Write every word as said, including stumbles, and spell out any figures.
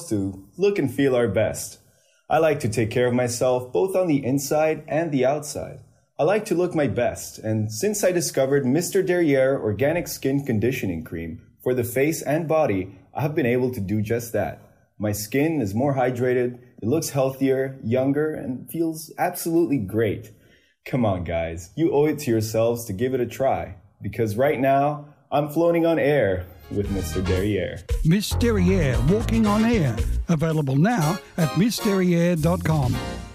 ourselves to look and feel our best. I like to take care of myself both on the inside and the outside. I like to look my best, and since I discovered Mister Derriere Organic Skin Conditioning Cream for the face and body, I have been able to do just that. My skin is more hydrated, it looks healthier, younger, and feels absolutely great. Come on, guys, you owe it to yourselves to give it a try, because right now, I'm floating on air with Mister Derriere. Miss Derriere Walking on Air. Available now at miss derriere dot com.